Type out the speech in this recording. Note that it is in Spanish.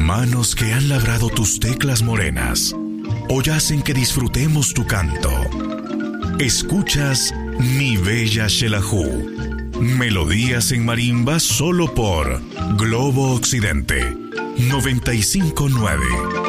manos que han labrado tus teclas morenas hoy hacen que disfrutemos tu canto. Escuchas Mi Bella Xelajú, melodías en marimba solo por Globo Occidente 95.9.